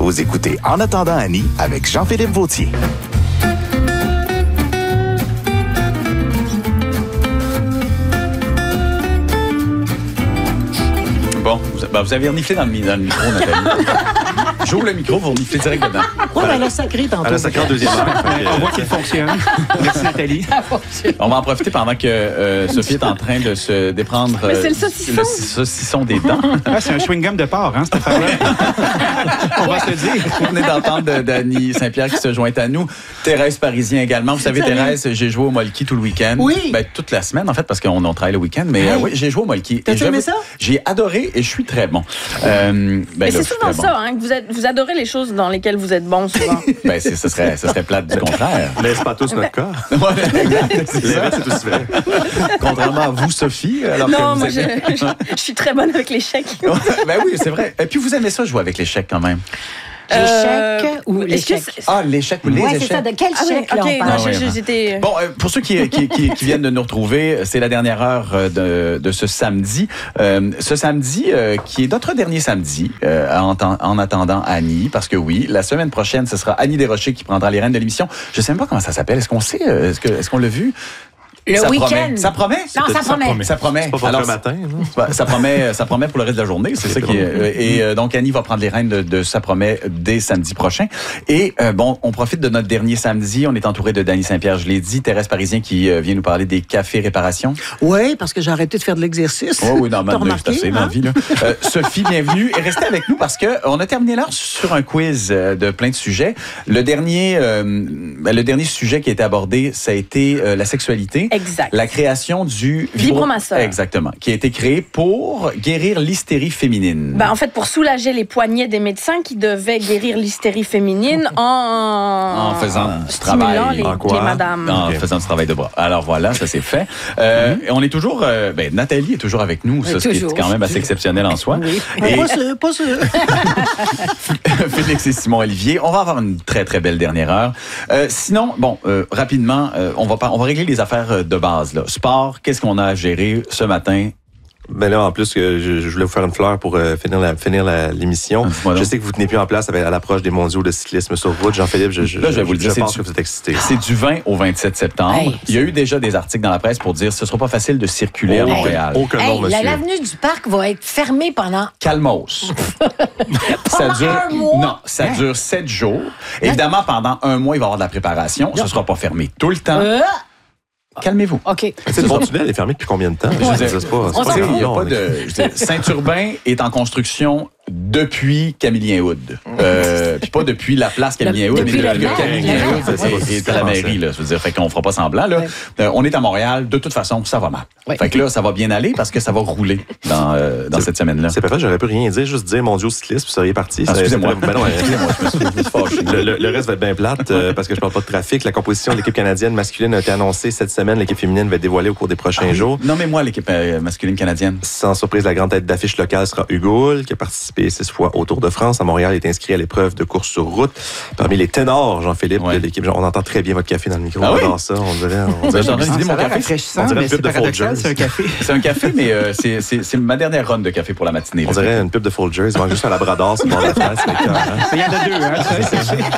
Vous écoutez En attendant Annie avec Jean-Philippe Vautier. Bon, vous avez reniflé dans le micro, Nathalie. J'ouvre le micro, vous reniflez direct dedans. Oui, mais elle a sacré tantôt. Elle a sacré en deuxième heure. On voit qu'il fonctionne. Merci, Nathalie. On va en profiter pendant que Sophie est en train de se déprendre Mais c'est le saucisson. le saucisson des dents. Ah, c'est un chewing-gum de porc, hein, cette affaire-là. On va se le dire. Vous venez d'entendre Dany Saint-Pierre qui se joint à nous. Thérèse Parisien également. Vous savez, Salut. Thérèse, j'ai joué au Molki tout le week-end. Oui. Ben, toute la semaine, en fait, parce qu'on travaille le week-end. Mais Hey. oui, j'ai joué au Molki. T'as aimé ça? J'ai adoré et je suis très bon. Mais c'est souvent ça, hein, que vous adorez les choses dans lesquelles vous êtes bon souvent. Ben, ce serait plate du contraire. Mais c'est pas tous notre cas. C'est Les ça. restes, c'est aussi vrai. Contrairement à vous, Sophie. Alors Non, que vous moi, aimez- je suis très bonne avec l'échec. Ben oui, c'est vrai. Et puis, vous aimez ça, jouer avec l'échec quand même. L'échec ou est-ce que l'échec? Ah, l'échec ou les Oui, échecs. c'est ça. De quel Ah oui, chèque, là, ok, on non, parle? oui, j'étais... Bon, pour ceux qui viennent de nous retrouver, c'est la dernière heure de ce samedi. Ce samedi, qui est notre dernier samedi, en attendant Annie, parce que oui, la semaine prochaine, ce sera Annie Desrochers qui prendra les rênes de l'émission. Je sais même pas comment ça s'appelle. Est-ce qu'on sait? Est-ce qu'on l'a vu? Le Ça week-end. promet. Ça promet? Non, ça promet. Ça promet. C'est pas pour Alors, le matin. Là. ça promet pour le reste de la journée. C'est ça qui est. Et donc, Annie va prendre les rênes de Ça promet dès samedi prochain. Et bon, on profite de notre dernier samedi. On est entouré de Dany Saint-Pierre, je l'ai dit. Thérèse Parisien qui vient nous parler des cafés réparations. Oui, parce que j'ai arrêté de faire de l'exercice. Oh oui, non, T'as mais c'est assez dans la vie, là. Sophie, bienvenue. Et restez avec nous parce que on a terminé l'heure sur un quiz de plein de sujets. Le dernier sujet qui a été abordé, ça a été la sexualité. Exact. La création du Vibromasseur. Exactement. Qui a été créé pour guérir l'hystérie féminine. Ben, en fait, pour soulager les poignets des médecins qui devaient guérir l'hystérie féminine en faisant du stimulant travail. les, En quoi? les madames. En faisant du travail de bras. Alors voilà, ça c'est fait. Et on est toujours... Nathalie est toujours avec nous, ça, ce qui est toujours. quand même assez exceptionnel en soi. Oui. Et Pas sûr. Félix et Simon Olivier, on va avoir une très très belle dernière heure. Sinon, bon, rapidement, on va régler les affaires de base. Là. Sport, qu'est-ce qu'on a à gérer ce matin? Ben là, en plus, je voulais vous faire une fleur pour finir l'émission. Dis-moi donc. Je sais que vous tenez plus en place à l'approche des mondiaux de cyclisme sur route. Jean-Philippe, Là, je vais vous le dire, je pense c'est que vous êtes excité. C'est du 20 au 27 septembre. Hey. Il y a eu déjà des articles dans la presse pour dire que ce ne sera pas facile de circuler à Montréal. Aucun nom, Hey, monsieur. l'avenue du parc va être fermée pendant... Calmos. Pendant un mois? Non, ça dure 7 jours. Évidemment, pendant un mois, il va y avoir de la préparation. Ce ne sera pas fermé tout le temps. Calmez-vous. OK. Le pont-tunnel est fermé depuis combien de temps? Je veux dire, sais pas. Tu sais, il y a Non, pas mais- de. je veux dire, Saint-Urbain est en construction depuis Camillien-Hood. Puis pas depuis la place Camillien-Hood, mais Depuis depuis le que maire. Camillien-Hood Oui. est à la mairie. Là, je veux dire, fait qu'on fera pas semblant. Là. On est à Montréal. De toute façon, ça va mal. Oui. Fait que là, ça va bien aller parce que ça va rouler dans cette semaine-là. C'est parfait, j'aurais pu rien dire, juste dire mondiaux cyclisme, vous seriez parti. Ah, excusez-moi. Ben non, Excusez-moi, je me suis fâché. Le reste va être bien plate parce que je parle pas de trafic. La composition de l'équipe canadienne masculine a été annoncée cette semaine. L'équipe féminine va être dévoilée au cours des prochains jours. Nommez-moi l'équipe masculine canadienne. Sans surprise, la grande tête d'affiche locale sera Hugo Hull, qui a participé 6 fois au Tour de France. À Montréal, il est inscrit à l'épreuve de course sur route. Parmi les ténors, Jean-Philippe, Ouais. de l'équipe. On entend très bien votre café dans le micro. Ah on oui? adore ça. On dirait. Ben, j'ai envie de Ça dire a mon l'air café. rafraîchissant, On dirait mais une pub c'est de paradoxal, Folgers. c'est un café. C'est un café, mais c'est ma dernière run de café pour la matinée. On dirait une pub de Folgers. Il manque juste un labrador sur le bord de la face. Il y en a deux, hein, tu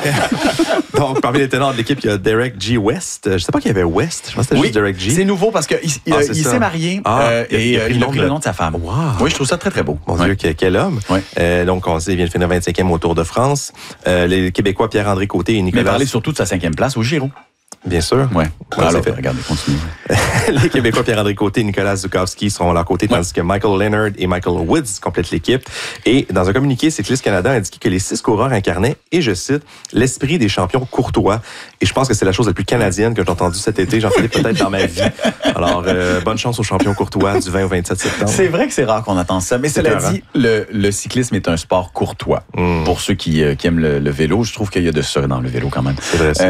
sais. Donc, parmi les ténors de l'équipe, il y a Derek G. West. Je sais pas qu'il y avait West. Je pense que c'était juste Derek G. C'est nouveau parce qu'il c'est ça. s'est marié et il a pris le nom de sa femme. Wow. Oui, je trouve ça très, très beau. Mon Ouais. Dieu, quel homme. Ouais. Donc, on sait, il vient de finir 25e au Tour de France. Les Québécois Pierre-André Côté et Mais Nicolas... parler surtout de sa 5e place au Giro. Bien sûr. Ouais. Ouais, Alors, c'est fait. regardez, continuez. Les Québécois Pierre-André Côté et Nicolas Zukowski seront à leur côté, tandis que Michael Leonard et Michael Woods complètent l'équipe. Et dans un communiqué, Cycliste Canada a indiqué que les 6 coureurs incarnaient, et je cite, l'esprit des champions courtois. Et je pense que c'est la chose la plus canadienne que j'ai entendue cet été, Jean-Philippe, peut-être dans ma vie. Alors, bonne chance aux champions courtois du 20 au 27 septembre. C'est vrai que c'est rare qu'on entend ça. Mais C'est cela écœurant. dit, le cyclisme est un sport courtois. Pour ceux qui aiment le vélo, je trouve qu'il y a de ça dans le vélo quand même. C'est vrai, ça.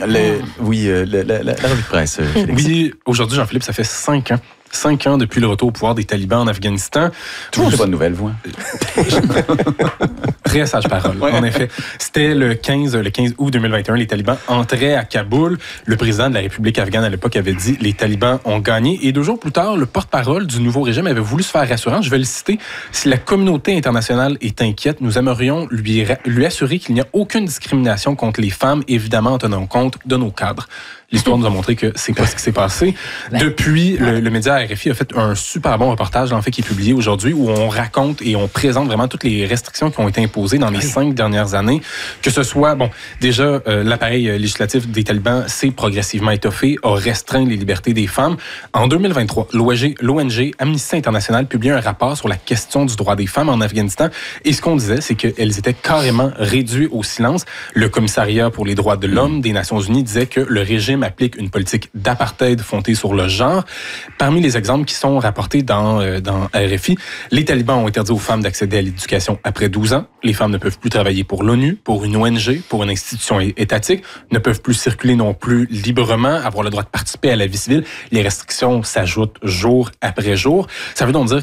La revue de presse, Félix. Oui, aujourd'hui, Jean-Philippe, ça fait 5 ans. 5 ans depuis le retour au pouvoir des talibans en Afghanistan. Toujours de bonnes nouvelles, vous. Hein? Très sage parole, en effet. C'était le 15 août 2021, les talibans entraient à Kaboul. Le président de la République afghane à l'époque avait dit « Les talibans ont gagné ». Et 2 jours plus tard, le porte-parole du nouveau régime avait voulu se faire rassurant. Je vais le citer. « Si la communauté internationale est inquiète, nous aimerions lui assurer qu'il n'y a aucune discrimination contre les femmes, évidemment en tenant compte de nos cadres. » L'histoire nous a montré que c'est pas ce qui s'est passé. Depuis, le média RFI a fait un super bon reportage, en fait, qui est publié aujourd'hui, où on raconte et on présente vraiment toutes les restrictions qui ont été imposées dans les 5 dernières années. Que ce soit, bon, déjà, l'appareil législatif des talibans s'est progressivement étoffé, a restreint les libertés des femmes. En 2023, l'ONG Amnesty International publiait un rapport sur la question du droit des femmes en Afghanistan. Et ce qu'on disait, c'est qu'elles étaient carrément réduites au silence. Le commissariat pour les droits de l'homme des Nations Unies disait que le régime applique une politique d'apartheid fondée sur le genre. Parmi les exemples qui sont rapportés dans RFI, les talibans ont interdit aux femmes d'accéder à l'éducation après 12 ans. Les femmes ne peuvent plus travailler pour l'ONU, pour une ONG, pour une institution étatique, ne peuvent plus circuler non plus librement, avoir le droit de participer à la vie civile. Les restrictions s'ajoutent jour après jour. Ça veut donc dire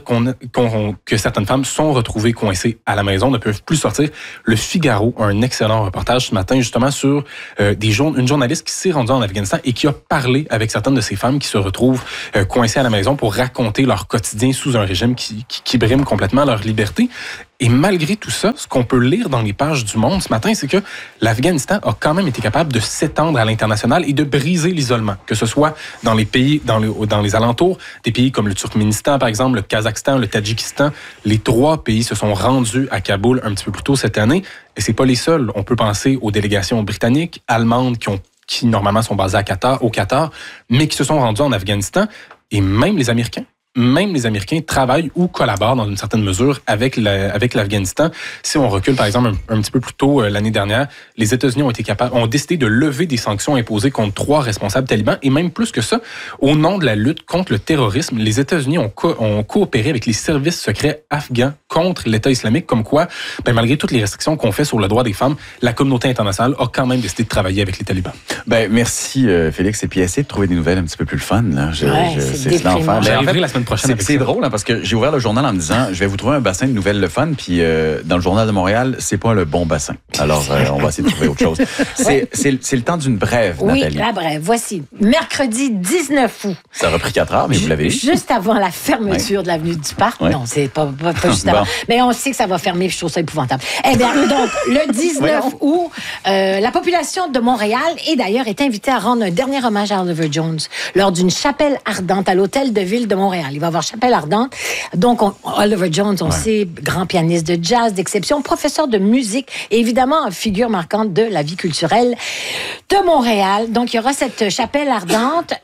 que certaines femmes sont retrouvées coincées à la maison, ne peuvent plus sortir. Le Figaro a un excellent reportage ce matin justement sur une journaliste qui s'est rendue en Afghanistan et qui a parlé avec certaines de ces femmes qui se retrouvent coincées à la maison pour raconter leur quotidien sous un régime qui brime complètement leur liberté. Et malgré tout ça, ce qu'on peut lire dans les pages du Monde ce matin, c'est que l'Afghanistan a quand même été capable de s'étendre à l'international et de briser l'isolement, que ce soit dans les pays, dans les alentours, des pays comme le Turkménistan, par exemple, le Kazakhstan, le Tadjikistan. Les 3 pays se sont rendus à Kaboul un petit peu plus tôt cette année. Et c'est pas les seuls. On peut penser aux délégations britanniques, allemandes, qui normalement sont basés au Qatar, mais qui se sont rendus en Afghanistan. Et même les Américains travaillent ou collaborent dans une certaine mesure avec l'Afghanistan. Si on recule, par exemple, un petit peu plus tôt l'année dernière, les États-Unis ont décidé de lever des sanctions imposées contre 3 responsables talibans. Et même plus que ça, au nom de la lutte contre le terrorisme, les États-Unis ont coopéré avec les services secrets afghans contre l'État islamique, comme quoi, malgré toutes les restrictions qu'on fait sur le droit des femmes, la communauté internationale a quand même décidé de travailler avec les talibans. Merci Félix. Et puis essayer de trouver des nouvelles un petit peu plus le fun. Là. C'est l'enfer. J'arriverai la semaine prochaine. C'est drôle parce que j'ai ouvert le journal en me disant je vais vous trouver un bassin de nouvelles le fun, puis dans le journal de Montréal, c'est pas le bon bassin. Alors on va essayer de trouver autre chose. C'est le temps d'une brève, Nathalie. Oui, la brève. Voici. Mercredi 19 août. Ça a repris 4 heures, mais vous l'avez eu. Juste avant la fermeture de l'avenue du Parc. Ouais. Non, c'est pas juste avant. Mais on sait que ça va fermer, je trouve ça épouvantable. Eh bien, donc, le 19 août, la population de Montréal, et d'ailleurs, est invitée à rendre un dernier hommage à Oliver Jones lors d'une chapelle ardente à l'Hôtel de Ville de Montréal. Il va y avoir chapelle ardente. Donc, Oliver Jones, on sait, grand pianiste de jazz d'exception, professeur de musique et évidemment figure marquante de la vie culturelle de Montréal. Donc, il y aura cette chapelle ardente.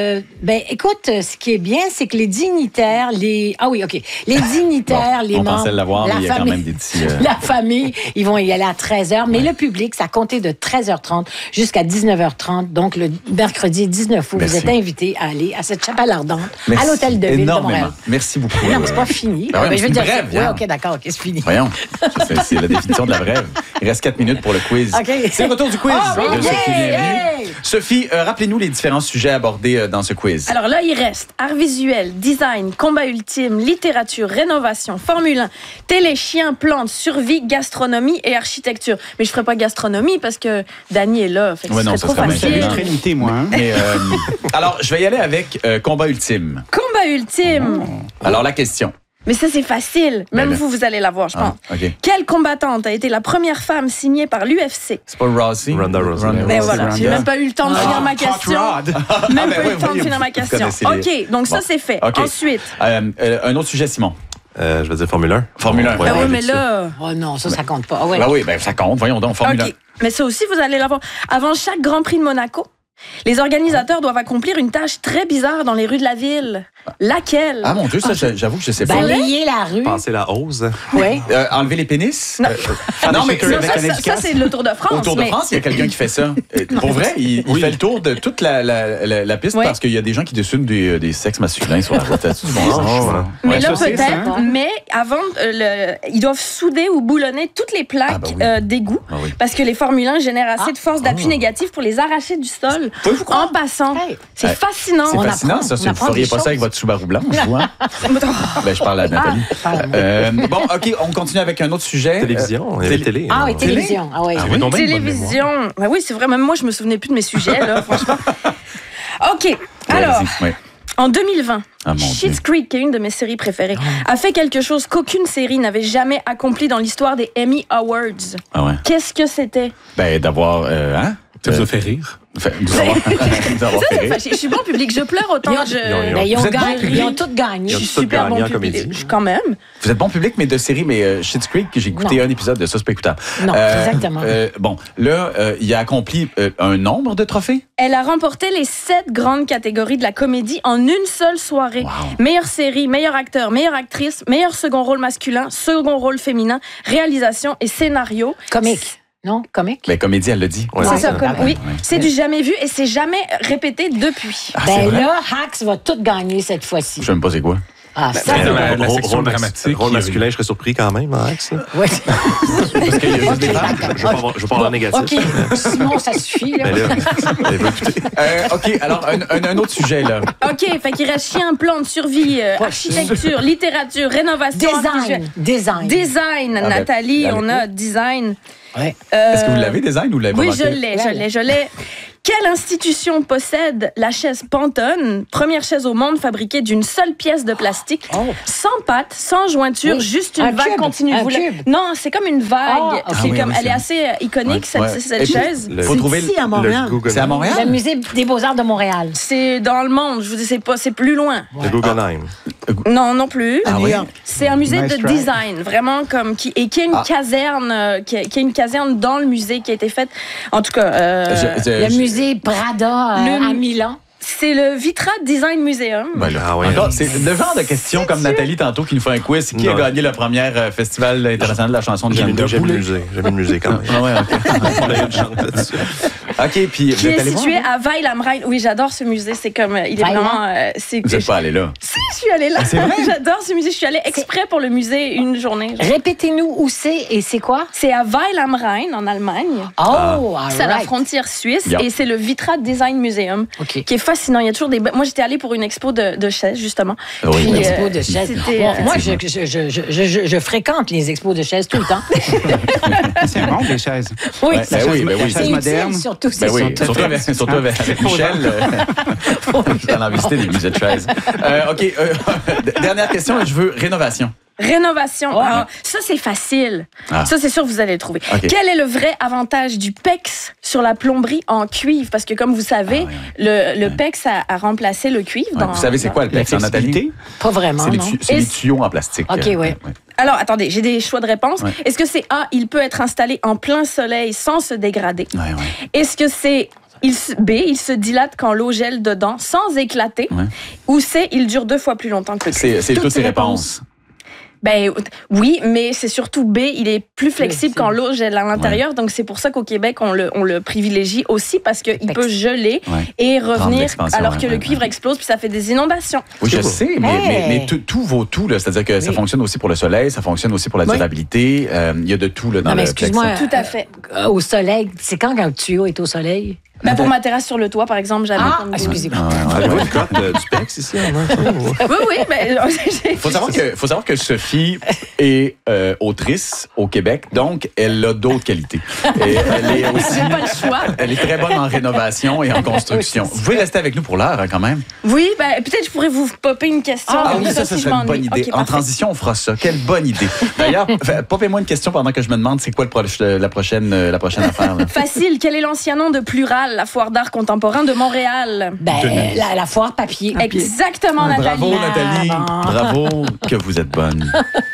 Écoute, ce qui est bien, c'est que les dignitaires, les dignitaires, les membres, la famille, ils vont y aller à 13h, mais le public, ça comptait de 13h30 jusqu'à 19h30. Donc, le mercredi 19 août, vous êtes invités à aller à cette chapelle ardente à l'Hôtel de Ville de Montréal. Merci beaucoup. Non, mais c'est pas fini. Je veux dire, brève. Oui, OK, d'accord, OK, c'est fini. Voyons, c'est la définition de la brève. Il reste 4 minutes pour le quiz. Okay. C'est le retour du quiz de Sophie. Bienvenue. Sophie, rappelez-nous les différents sujets abordés dans ce quiz. Alors là, il reste art visuel, design, combat ultime, littérature, rénovation, Formule 1, télé, chien, plantes, survie, gastronomie et architecture. Mais je ferai pas gastronomie parce que Dany est là. Fait que non, c'est trop facile. Je suis très limité, moi. Hein? Mais, alors, je vais y aller avec combat ultime. Combat ultime. Alors, la question. Mais ça, c'est facile. Même vous allez la voir, je pense. Okay. Quelle combattante a été la première femme signée par l'UFC? C'est pas Rousey? Ronda Rousey. Ben voilà, j'ai même pas eu le temps de finir ma question. Même pas eu le temps de finir ma question. OK, donc ça, c'est fait. Okay. Ensuite. Un autre sujet, Simon. Je vais dire Formule 1. Formule 1. Oui, mais là... Oh non, ça compte pas. Ouais. Oui, ça compte. Voyons donc, Formule 1. Mais ça aussi, vous allez l'avoir. Avant chaque Grand Prix de Monaco, les organisateurs doivent accomplir une tâche très bizarre dans les rues de la ville. Laquelle? Ah mon Dieu, ça, j'avoue que je sais pas. Balayer la rue. Passer la hose. Oui. Enlever les pénis? Non, mais ça, c'est le Tour de France. Au Tour de France, il y a quelqu'un qui fait ça. Pour vrai, il fait le tour de toute la piste parce qu'il y a des gens qui dessinent des sexes masculins sur la route. Mais là, peut-être, mais avant, ils doivent souder ou boulonner toutes les plaques d'égout parce que les Formule 1 génèrent assez de force d'appui négatif pour les arracher du sol possible. Pouvez-vous croire? En passant, Hey. c'est fascinant. C'est On fascinant, apprend- ça. on Vous apprend feriez des pas ça avec choses. votre Subaru blanche, vous, hein? Ben, je parle à Nathalie. Bon, OK, on continue avec un autre sujet. Télévision, il y avait télé. Ah oui, Télé? télévision. Ah oui. J'avais donc bien une bonne mémoire. Télévision. Ben oui, c'est vrai. Même moi, je me souvenais plus de mes sujets, là, franchement. OK. Ouais, Alors, vas-y, ouais. en 2020, Ah, mon Dieu. Schitt's Creek, qui est une de mes séries préférées, a fait quelque chose qu'aucune série n'avait jamais accompli dans l'histoire des Emmy Awards. Ah ouais. Qu'est-ce que c'était? Ben, d'avoir... hein? Ça vous a fait rire? Nous avoir fait rire. Je suis bon public, je pleure autant que je... Ben, ils ont Vous êtes gagné. bon Ils ont tous gagné. Je Ils ont suis tous super gagné bon en public. comédie. Quand même. Vous êtes bon public, mais de série, mais Schitt's Creek, j'ai écouté Non. un épisode de ça, c'est pas écoutable. Non, exactement. Bon, là, il a accompli un nombre de trophées. Elle a remporté les 7 grandes catégories de la comédie en une seule soirée. Wow. Meilleure série, meilleur acteur, meilleure actrice, meilleur second rôle masculin, second rôle féminin, réalisation et scénario. Comique. Non, comique. Ben, comédie, elle l'a dit. Ouais, C'est c'est ça, ça. comme, oui. Ouais. C'est du jamais vu et c'est jamais répété depuis. Ah, c'est Ben vrai? là, Hax va tout gagner cette fois-ci. Je sais même pas c'est quoi. Ah, ça, Ben, c'est la bon. section dramatique. Rôle masculin, je serais surpris quand même, hein, Alex. Ouais. Parce qu'il y a juste des femmes. Je vais pas en négatif. OK. Simon, ça suffit, là. Mais là, elle veut écouter. OK, alors, un autre sujet, là. OK, fait qu'il reste chien, plan de survie, architecture, littérature, rénovation. Design. Design, ben, Nathalie, avec on a design. Ouais. Est-ce que vous l'avez, design, ou vous l'avez pas Oui, manqué? je l'ai. Quelle institution possède la chaise Pantone, première chaise au monde fabriquée d'une seule pièce de plastique, sans pattes, sans jointure, Oui. juste une Un vague cube. continue? Un Vous la- cube. Non, c'est comme une vague. Ah, ok. C'est Ah oui, comme, oui, elle est assez iconique, Ouais, ouais. cette Et puis, chaise. Faut trouver Ici, à Montréal. Le Guggenheim. C'est à Montréal? Le musée des Beaux-Arts de Montréal. C'est dans le monde, je vous dis, c'est plus loin. Le Guggenheim. Non, non plus. Ah oui? C'est un musée Nice de try. design, vraiment comme qui a une caserne, qui a une caserne dans le musée qui a été faite. En tout cas, Le musée Prada à Milan. c'est le Vitra Design Museum. Ben là, Ah ouais. encore, c'est le genre de questions comme Nathalie tantôt qui nous fait un quiz. C'est qui a Non. gagné le premier festival international de la chanson de J'aime Jeanne le musée. J'aime le musée quand même. Ah ouais, OK. On a eu une chance là-dessus. OK, puis Qui vous êtes est allé voir? situé à Weil-am-Rhein. Oui, j'adore ce musée. C'est comme, il est Weil-am? vraiment. Vous n'êtes pas allé là. Si, je suis allée là. c'est vrai? J'adore ce musée. Je suis allée exprès pour le musée une journée. Répétez-nous où c'est et c'est quoi? C'est à Weil-am-Rhein, en Allemagne. Oh, all C'est à la right. frontière suisse Yeah. et c'est le Vitra Design Museum OK. qui est fascinant. Il y a toujours des. Moi, j'étais allée pour une expo de chaises, justement. Oui. Une Puis, expo de chaises. c'était, Bon, moi, je fréquente les expos de chaises tout le temps. C'est bon, les chaises. Oui, Ouais, ben oui, ben oui. c'est Chaise moderne. utile, surtout. Ben c'est oui, surtout- surtout avec Michel. On a visité des musées de chaises. OK, dernière question, je veux rénovation. Rénovation. Oh. Alors, ça, c'est facile. Ah. Ça, c'est sûr, vous allez le trouver. OK. Quel est le vrai avantage du PEX sur la plomberie en cuivre? Parce que, comme vous savez, le PEX a remplacé le cuivre. Ouais, dans- vous savez, c'est quoi le PEX en Nathalie? Pas vraiment, C'est les, non? c'est les Et- tuyaux en plastique. OK, ouais. Alors, attendez, j'ai des choix de réponse. Ouais. Est-ce que c'est A, il peut être installé en plein soleil sans se dégrader? Ouais, ouais. Est-ce que c'est B, il se dilate quand l'eau gèle dedans sans éclater? Ouais. Ou C, il dure 2 fois plus longtemps que le cuivre? C'est toutes ces réponses. Ben oui, mais c'est surtout B, il est plus flexible Flexible. quand l'eau gèle à l'intérieur. Donc c'est pour ça qu'au Québec, on le privilégie aussi parce qu'il Pex. peut geler Ouais. et Prendre revenir l'expansion, alors que ouais, le ouais, cuivre ouais. explose puis ça fait des inondations. Oui, je sais, mais, Hey! mais tout vaut tout. Là. C'est-à-dire que ça Oui. fonctionne aussi pour le soleil, ça fonctionne aussi pour la Oui. durabilité. Il y a de tout là, dans Non, mais le excuse-moi. PEX. Tout à fait. Au soleil, c'est quand un tuyau est au soleil? Ben, pour ma terrasse sur le toit, par exemple, j'avais Ah, comme- excusez-moi. Avez-vous une cote du PEX ici? en main? Oui, ben, j'ai- Faut savoir que Sophie est autrice au Québec, donc elle a d'autres qualités. Et elle est aussi, pas le choix. elle est très bonne en rénovation et en construction. Vous pouvez rester avec nous pour l'heure, hein, quand même. Oui, ben, peut-être je pourrais vous popper une question. Ah comme oui, ça si je serait une bonne m'ennuie. idée. Ok, En parfait. transition, on fera ça. Quelle bonne idée. D'ailleurs, popez-moi une question pendant que je me demande c'est quoi la prochaine affaire. Là. Facile. Quel est l'ancien nom de Plural, la foire d'art contemporain de Montréal? Ben, la foire papier. Exactement, Nathalie. Bravo, Nathalie. bon. Bravo que vous êtes bonne.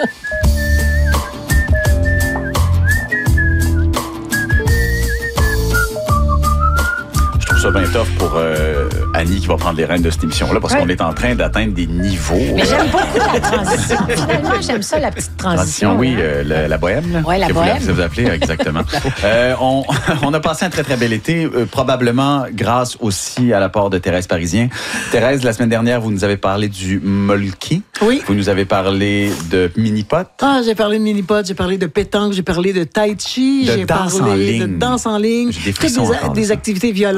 Je trouve ça bien tough pour Annie qui va prendre les rênes de cette émission-là parce Ouais. qu'on est en train d'atteindre des niveaux. Mais j'aime beaucoup la transition. Finalement, j'aime ça, la petite transition. Oui, hein. la bohème. Là, Ouais, la que bohème. Vous appelez, exactement. On a passé un très, très bel été, probablement grâce aussi à l'apport de Thérèse Parisien. Thérèse, la semaine dernière, vous nous avez parlé du molki. Oui. Vous nous avez parlé de mini-pot. Ah, j'ai parlé de mini-pot, j'ai parlé de pétanque, j'ai parlé de tai chi, De j'ai danse parlé en ligne. de danse en ligne. J'ai des Toutes frissons encore de des ça. activités violentes que je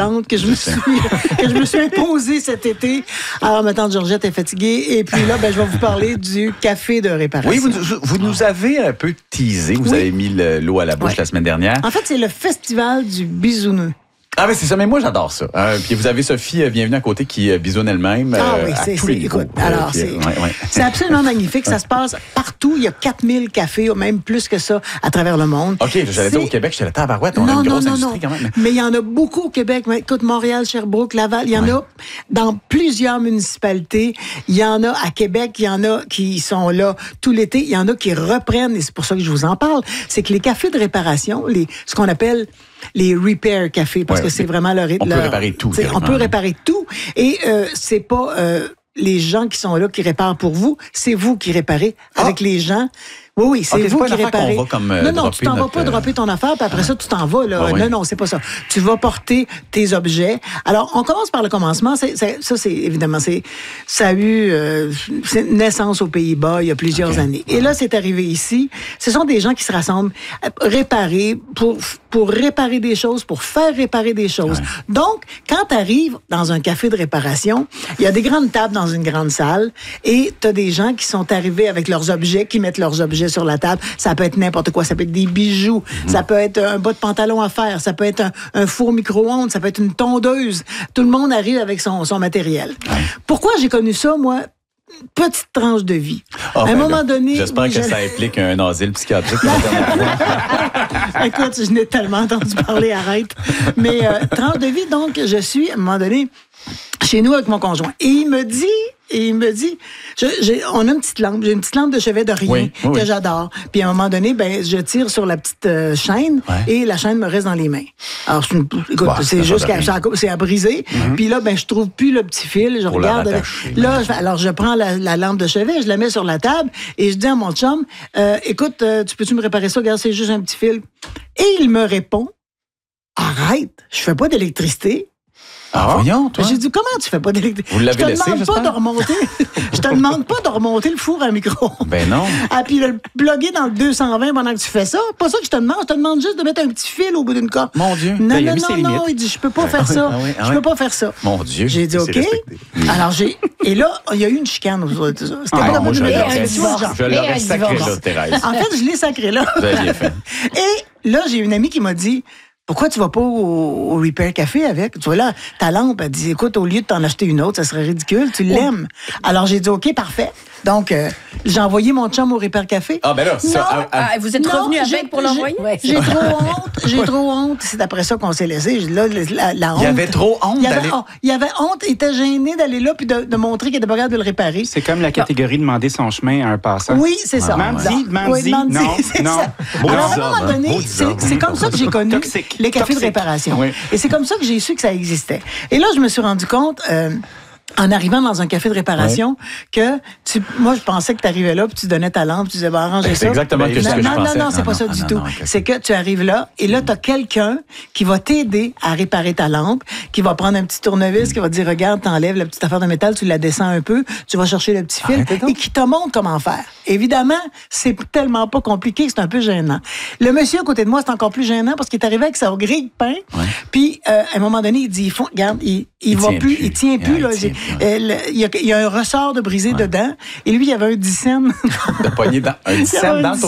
je me suis imposée cet été. Alors, ma tante Georgette est fatiguée. Et puis là, je vais vous parler du café de réparation. Oui, vous nous avez un peu teasé. Vous avez mis l'eau à la bouche la semaine dernière. En fait, c'est le festival du bisouneux. Ah ben c'est ça, mais moi j'adore ça. Puis vous avez Sophie Bienvenue à côté qui bisonne elle-même à tous les niveaux. Écoute, alors c'est absolument magnifique. Ça se passe partout. Il y a 4000 cafés, même plus que ça, à travers le monde. OK, j'allais dire au Québec, j'étais la tabarouette. On a une grosse industrie quand même. Mais il y en a beaucoup au Québec. Écoute, Montréal, Sherbrooke, Laval, il y en a dans plusieurs municipalités. Il y en a à Québec, il y en a qui sont là tout l'été. Il y en a qui reprennent, et c'est pour ça que je vous en parle, c'est que les cafés de réparation, ce qu'on appelle les repair cafés, parce que c'est vraiment leur... On peut réparer tout. On peut réparer tout. Et c'est pas les gens qui sont là qui réparent pour vous, c'est vous qui réparez avec les gens. Oui, c'est vous qui réparez. Non, tu t'en vas pas dropper ton affaire, puis après ça, tu t'en vas. Là. Non, c'est pas ça. Tu vas porter tes objets. Alors, on commence par le commencement. Ça, c'est évidemment, ça a eu naissance aux Pays-Bas il y a plusieurs années. Et là, c'est arrivé ici. Ce sont des gens qui se rassemblent réparer pour réparer des choses, pour faire réparer des choses. Donc, quand tu arrives dans un café de réparation, il y a des grandes tables dans une grande salle et tu as des gens qui sont arrivés avec leurs objets, qui mettent leurs objets sur la table. Ça peut être n'importe quoi. Ça peut être des bijoux. Ça peut être un bas de pantalon à faire. Ça peut être un four micro-ondes. Ça peut être une tondeuse. Tout le monde arrive avec son matériel. Pourquoi j'ai connu ça, moi? Petite tranche de vie. À un moment donné... J'espère que ça implique un asile psychiatrique. Écoute, je n'ai tellement entendu parler, arrête. Mais tranche de vie, donc, je suis, à un moment donné, chez nous avec mon conjoint. Et il me dit, on a une petite lampe, j'ai une petite lampe de chevet de rien que j'adore. Puis à un moment donné, je tire sur la petite chaîne et la chaîne me reste dans les mains. Alors, écoute, c'est juste c'est à briser. Puis là, je trouve plus le petit fil. Je regarde. Là, alors je prends la lampe de chevet, je la mets sur la table et je dis à mon chum, écoute, tu peux-tu me réparer ça? Regarde, c'est juste un petit fil. Et il me répond, arrête, je fais pas d'électricité. Ah, voyons, toi. J'ai dit, comment tu fais pas d'électricité? Vous l'avez laissé, je te demande pas de remonter le four à micro. Ben non. Ah, puis le plugger dans le 220 pendant que tu fais ça. Pas ça que je te demande juste de mettre un petit fil au bout d'une corde. Mon Dieu. Non, il dit, je peux pas faire ça. Je peux pas faire ça. Mon Dieu. J'ai dit, OK. Alors, et là, il y a eu une chicane autour de ça. C'était pas moi, je l'aurais sacré là, Thérèse. En fait, je l'ai sacré là. Vous avez bien fait. Et là, j'ai une amie qui m'a dit, pourquoi tu vas pas au Repair Café avec? Tu vois là, ta lampe, elle dit, écoute, au lieu de t'en acheter une autre, ça serait ridicule, tu l'aimes. Alors j'ai dit, OK, parfait. Donc, j'ai envoyé mon chum au Repair Café. Ah, ben là, c'est ça. Vous êtes revenu avec pour l'envoyer? J'ai trop honte. C'est après ça qu'on s'est laissé. Là, la honte. Il y avait trop honte d'aller. Il y avait honte, il était gêné d'aller là puis de montrer qu'il était pas capable de le réparer. C'est comme la catégorie demander son chemin à un passant. Oui, c'est ça. Mandi, non. Alors, à un moment donné, c'est comme ça que j'ai connu les cafés de réparation. Et c'est comme ça que j'ai su que ça existait. Et là, je me suis rendu compte... en arrivant dans un café de réparation, moi, je pensais que tu arrivais là, puis tu donnais ta lampe, tu disais, arrangez ça. C'est exactement ce que je pensais. Non, c'est pas ça du tout. C'est que tu arrives là, et là, tu as quelqu'un qui va t'aider à réparer ta lampe, qui va prendre un petit tournevis, qui va te dire, regarde, t'enlèves la petite affaire de métal, tu la descends un peu, tu vas chercher le petit fil, et qui te montre comment faire. Évidemment, c'est tellement pas compliqué que c'est un peu gênant. Le monsieur à côté de moi, c'est encore plus gênant parce qu'il est arrivé avec sa grille de pain, puis à un moment donné, il dit, regarde, il va plus, il tient plus, là. Il y a un ressort de brisé dedans. Et lui, il y avait un 10 cents. De poignée dans un 10 cents dans le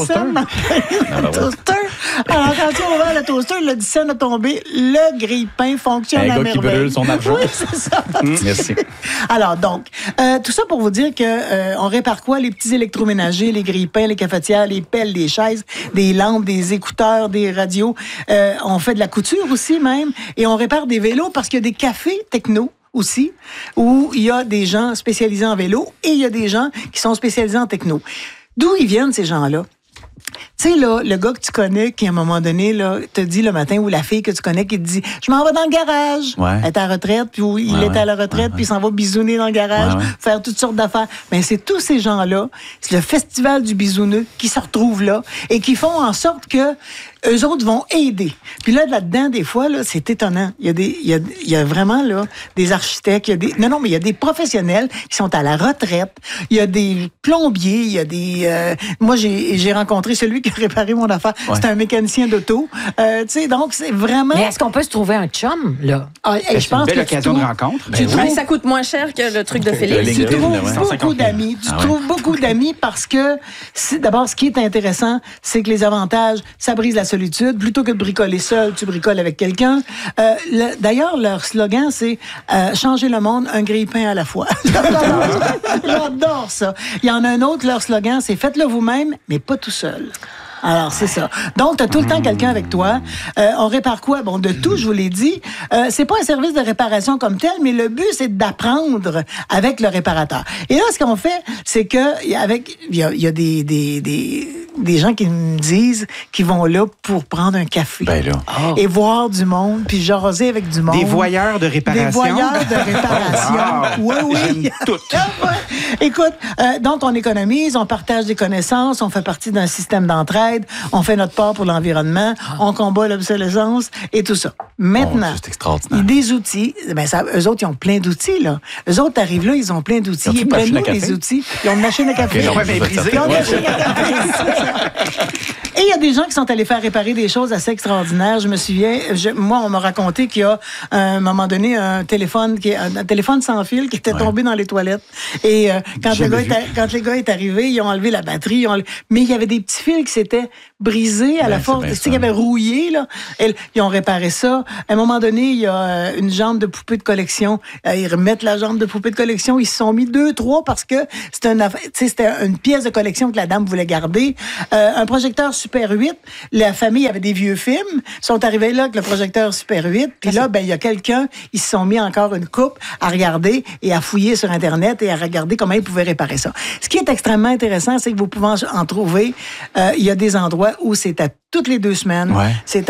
toaster? Alors, quand tu as ouvert le toaster, le 10 cents a tombé. Le grille-pain fonctionne à merveille. Un gars qui brûle son argent. Oui, c'est ça. Merci. Alors, donc, tout ça pour vous dire que on répare quoi? Les petits électroménagers, les grille-pains, les cafetières, les pelles, les chaises, des lampes, des écouteurs, des radios. On fait de la couture aussi, même. Et on répare des vélos parce qu'il y a des cafés techno aussi, où il y a des gens spécialisés en vélo et il y a des gens qui sont spécialisés en techno. D'où ils viennent, ces gens-là? Tu sais, là, le gars que tu connais qui, à un moment donné, là, te dit le matin, ou la fille que tu connais qui te dit « Je m'en vais dans le garage. » Elle est à la retraite, puis il est à la retraite, puis il s'en va bisouner dans le garage, faire toutes sortes d'affaires. Mais c'est tous ces gens-là, c'est le festival du bisouneux qui se retrouvent là et qui font en sorte que eux autres vont aider. Puis là-dedans, des fois, là, c'est étonnant. Il y a vraiment, là, des architectes, mais il y a des professionnels qui sont à la retraite. Il y a des plombiers, il y a des... moi, j'ai rencontré celui qui qui a réparé mon affaire. Ouais. C'est un mécanicien d'auto. Tu sais, donc, c'est vraiment... Mais est-ce qu'on peut se trouver un chum, là? Je pense une belle occasion de rencontre. Ça coûte moins cher que le truc de Félix. Tu trouves beaucoup d'amis. Tu trouves beaucoup d'amis parce que, d'abord, ce qui est intéressant, c'est que les avantages, ça brise la solitude. Plutôt que de bricoler seul, tu bricoles avec quelqu'un. D'ailleurs, leur slogan, c'est changer le monde, un grille-pain à la fois. J'adore ça. Il y en a un autre, leur slogan, c'est faites-le vous-même, mais pas tout seul. Alors, c'est ça. Donc, tu as tout le temps quelqu'un avec toi. On répare quoi? Bon, de tout, je vous l'ai dit. C'est pas un service de réparation comme tel, mais le but, c'est d'apprendre avec le réparateur. Et là, ce qu'on fait, c'est que il y a des gens qui me disent qu'ils vont là pour prendre un café. Et voir du monde, puis jaser avec du monde. Des voyeurs de réparation. Des voyeurs de réparation. Wow. Oui. J'aime tout. Écoute, donc on économise, on partage des connaissances, on fait partie d'un système d'entraide, on fait notre part pour l'environnement, on combat l'obsolescence et tout ça. Maintenant, c'est extraordinaire. Des outils, eux autres, ils ont plein d'outils, là. Eux autres arrivent là, ils ont plein d'outils. Ils prennent nous les outils. Ils ont une machine à café. Et il y a des gens qui sont allés faire réparer des choses assez extraordinaires. Je me souviens, moi, on m'a raconté qu'il y a, à un moment donné, un téléphone sans fil qui était tombé dans les toilettes. Et quand le gars est arrivé, ils ont enlevé la batterie. Mais il y avait des petits fils qui s'étaient brisés à la force. Tu sais, qui avaient rouillé, là. Ils ont réparé ça. À un moment donné, il y a une jambe de poupée de collection. Ils remettent la jambe de poupée de collection. Ils se sont mis 2-3 parce que c'était une pièce de collection que la dame voulait garder. Un projecteur Super 8. La famille avait des vieux films. Ils sont arrivés là avec le projecteur Super 8. Puis là, il y a quelqu'un, ils se sont mis encore une coupe à regarder et à fouiller sur Internet et à regarder comment ils pouvaient réparer ça. Ce qui est extrêmement intéressant, c'est que vous pouvez en trouver. Il y a des endroits où c'est à toutes les 2 semaines. Ouais. C'est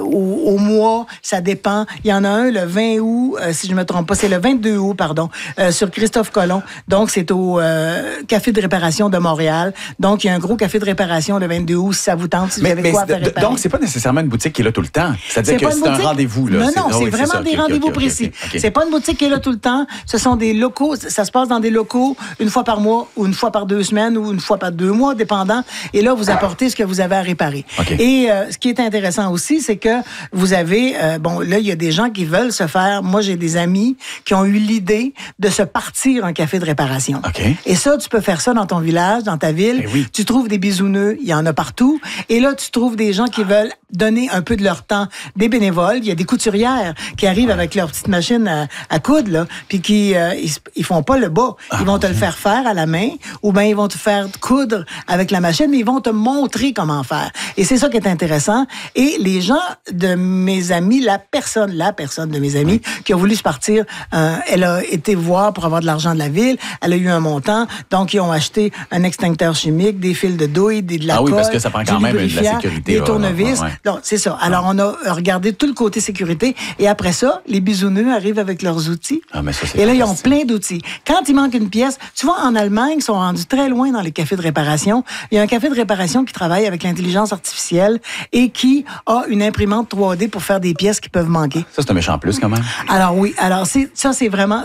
au mois, ça dépend. Il y en a un le 20 août, si je me trompe pas, c'est le 22 août, pardon, sur Christophe Colomb. Donc, c'est au Café de réparation de Montréal. Donc, il y a un gros café de réparation le 22 août, si ça vous tente, si vous avez quoi à faire réparer. Donc, c'est pas nécessairement une boutique qui est là tout le temps. C'est-à-dire que c'est un rendez-vous, là. Non, c'est vraiment des rendez-vous précis. Okay. C'est pas une boutique qui est là tout le temps. Ce sont des locaux. Ça se passe dans des locaux une fois par mois ou une fois par 2 semaines ou une fois par 2 mois, dépendant. Et là, vous apportez ce que vous avez à réparer. Okay. Et ce qui est intéressant aussi, c'est que vous avez... là, il y a des gens qui veulent se faire... Moi, j'ai des amis qui ont eu l'idée de se partir un café de réparation. Okay. Et ça, tu peux faire ça dans ton village, dans ta ville. Oui. Tu trouves des bisouneux, il y en a partout. Et là, tu trouves des gens qui veulent donner un peu de leur temps, des bénévoles. Il y a des couturières qui arrivent avec leur petite machine à coudre, là, puis qui ils font pas le bas. Ils vont te le faire à la main, ou bien ils vont te faire coudre avec la machine, mais ils vont te montrer comment faire. Et c'est ça qui est intéressant. Et les gens de mes amis, la personne de mes amis qui a voulu se partir, elle a été voir pour avoir de l'argent de la ville. Elle a eu un montant. Donc, ils ont acheté un extincteur chimique, des fils de douille, de la colle, parce que ça prend quand même de la sécurité. Des tournevis. Donc, c'est ça. Alors, on a regardé tout le côté sécurité. Et après ça, les bisouneux arrivent avec leurs outils. Mais ça, et là, ils ont plein d'outils. Quand il manque une pièce, tu vois, en Allemagne, ils sont rendus très loin dans les cafés de réparation. Il y a un café de réparation qui travaille avec l'intelligence artificielle et qui a une imprimante 3D pour faire des pièces qui peuvent manquer. Ça, c'est un méchant plus, quand même. Alors oui. Alors, ça, c'est vraiment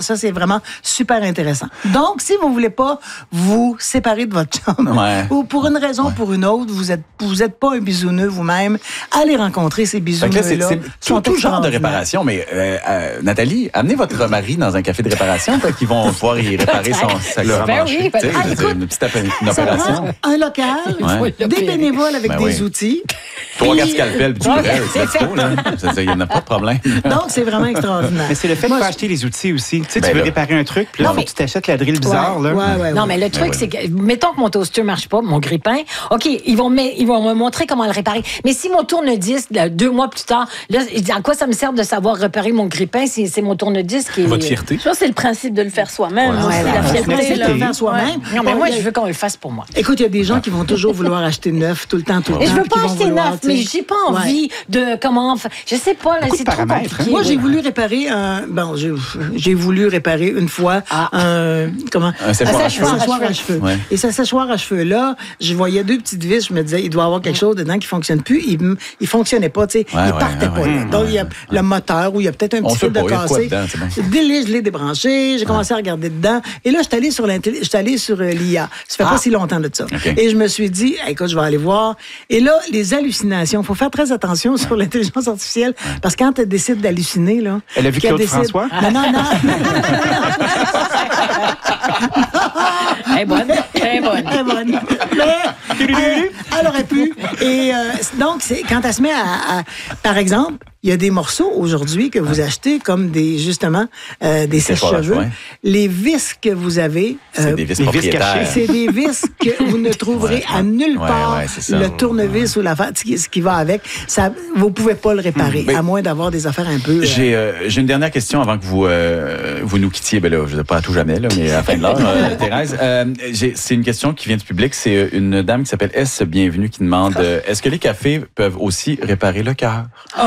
super intéressant. Donc, si vous voulez pas vous séparer de votre chum, ou pour une raison ou pour une autre, vous êtes pas un bisouneux vous-même, allez rencontrer ces bisouneux-là. C'est tout genre de réparation, mais Nathalie, amenez votre mari dans un café de réparation, qui vont pouvoir y réparer sa une petite opération. Un local, des bénévoles avec des outils. 3-4 scalpels, puis il n'y en a pas de problème. Donc, c'est vraiment extraordinaire. Mais c'est le fait de pas acheter les outils aussi. Tu sais, tu veux réparer un truc, puis là, tu t'achètes la drill bizarre. Non, mais le truc, c'est que, mettons que mon toaster marche pas, mon grille-pain, OK, ils vont me montrer comment le réparer. Mais si mon tourne-disque, 2 mois plus tard, là, à quoi ça me sert de savoir réparer mon grille-pain si c'est mon tourne-disque qui est... Votre fierté. Je pense que c'est le principe de le faire soi-même. La fierté de le faire soi-même. Non, mais moi, je veux qu'on le fasse pour moi. Écoute, il y a des gens qui vont toujours vouloir acheter neuf tout le temps. Et je veux pas acheter enough, mais j'ai pas envie de comment. Je sais pas, là, c'est trop compliqué. Moi, j'ai voulu réparer j'ai voulu réparer une fois un séchoir à cheveux. Ouais. Et ce séchoir à cheveux-là, je voyais 2 petites vis, je me disais, il doit y avoir quelque chose dedans qui fonctionne plus. Il fonctionnait pas, tu sais. Il partait pas. Là. Donc, il y a le moteur où il y a peut-être un petit fil de cassé. Je l'ai débranché, j'ai commencé à regarder dedans. Et là, je suis allée sur l'IA. Ça fait pas si longtemps de ça. Okay. Et je me suis dit, écoute, je vais aller voir. Et là, les hallucinations, il faut faire très attention sur l'intelligence artificielle, parce que quand elle décide d'halluciner, là... Elle a vu Claude François? Non. Elle est bonne. Mais elle aurait pu. Et donc, quand elle se met à par exemple, il y a des morceaux aujourd'hui que vous achetez comme des sèche-cheveux. Ouais. Les vis que vous avez... c'est des vis propriétaires. C'est des vis que vous ne trouverez à nulle part. Le tournevis ou ce qui va avec. Ça, vous ne pouvez pas le réparer, à moins d'avoir des affaires un peu... J'ai une dernière question avant que vous nous quittiez. Ben là, je ne sais pas à tout jamais, là, mais à la fin de l'heure, Thérèse. C'est une question qui vient du public. C'est une dame qui s'appelle S. Bienvenue qui demande est-ce que les cafés peuvent aussi réparer le cœur?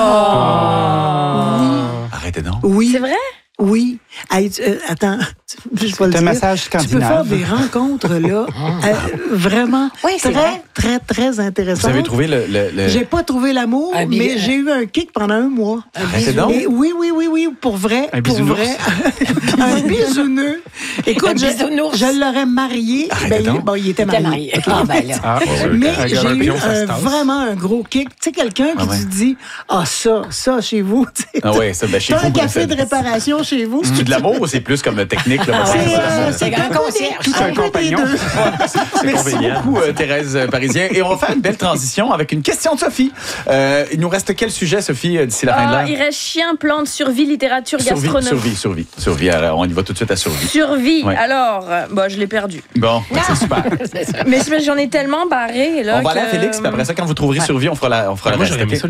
Oui. Arrêtez donc. Oui. C'est vrai? Oui. Attends, je vais le dire. Un massage scandinave. Tu peux faire des rencontres, là, vraiment très, très intéressantes. Vous avez trouvé le... J'ai pas trouvé l'amour, mais j'ai eu un kick pendant un mois. Arrêtez donc. Oui, pour vrai. Un bisouneux. Écoute, je l'aurais marié. Il était marié. Mais j'ai eu vraiment un gros kick. Tu sais, quelqu'un qui te dit, ça, chez vous. Ah oui, ça, chez vous. Un café de réparation chez vous. C'est de l'amour ou c'est plus comme technique? Là, c'est un concierge. Tout un compagnon. Merci beaucoup, Thérèse Parisien. Et on va faire une belle transition avec une question de Sophie. Il nous reste quel sujet, Sophie, d'ici la fin de l'heure? Il reste chien, plantes, survie, littérature, gastronomie. Survie. Alors, on y va tout de suite à survie. Survie. Ouais. Alors, je l'ai perdu. Bon, c'est super. Mais j'en ai tellement barré. Là, on va aller à Félix, puis après ça, quand vous trouverez survie, on fera la reste.